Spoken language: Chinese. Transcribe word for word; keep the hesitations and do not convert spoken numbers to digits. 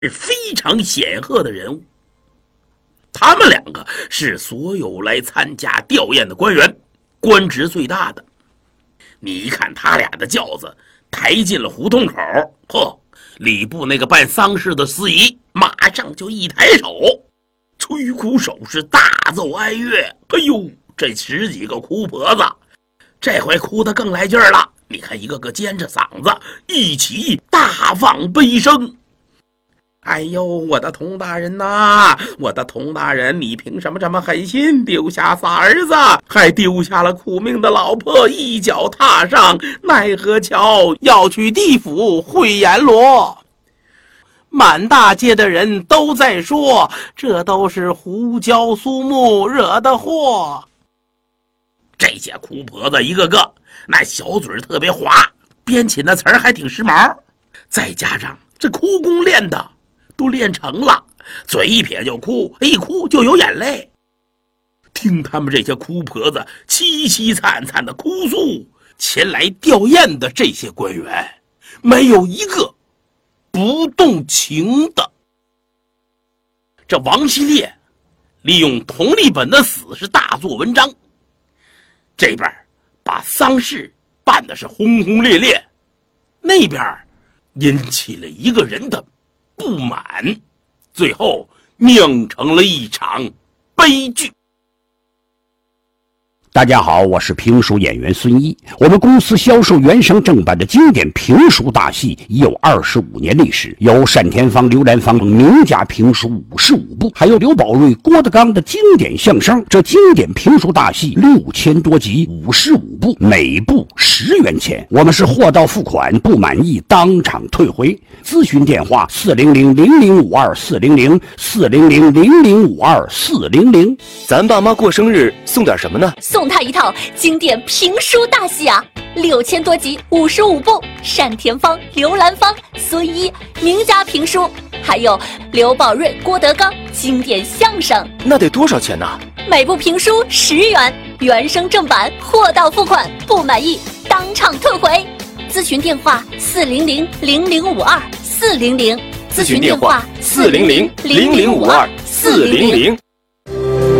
是非常显赫的人物。他们两个是所有来参加吊唁的官员官职最大的。你一看他俩的轿子抬进了胡同口，呵，礼部那个办丧事的司仪马上就一抬手，吹鼓手是大奏哀乐。哎呦，这十几个哭婆子这回哭得更来劲儿了，你看一个个尖着嗓子一起大放悲声。哎呦，我的佟大人呐、啊，我的佟大人，你凭什么这么狠心，丢下仨儿子，还丢下了苦命的老婆，一脚踏上奈何桥，要去地府会阎罗。满大街的人都在说，这都是胡椒苏木惹的祸。这些哭婆子一个个那小嘴特别滑，编起那词儿还挺时髦，再加上这哭功练的都练成了，嘴一撇就哭，一哭就有眼泪。听他们这些哭婆子凄凄惨惨的哭诉，前来吊唁的这些官员没有一个不动情的。这王希烈利用佟立本的死是大做文章，这边把丧事办的是轰轰烈烈，那边引起了一个人的不满，最后酿成了一场悲剧。 大家好，我是评书演员孙一。我们公司销售原声正版的经典评书大戏已有二十五年历史，有单田芳、刘兰芳名家评书五十五部，还有刘宝瑞、郭德纲的经典相声。这经典评书大戏六千多集，五十五部，每部十元钱。我们是货到付款，不满意当场退回。咨询电话：四零零零零五二四零零四零零零零五二四零零。 咱爸妈过生日送点什么呢？ 送他一套经典评书大戏啊，六千多集，五十五部，单田芳、刘兰芳、孙一名家评书，还有刘宝瑞、郭德纲经典相声。 那得多少钱呢？ 每部评书十元，原声正版，货到付款，不满意当场退回。咨询电话：四零零零零五二四零零。 咨询电话：四零零零零五二四零零。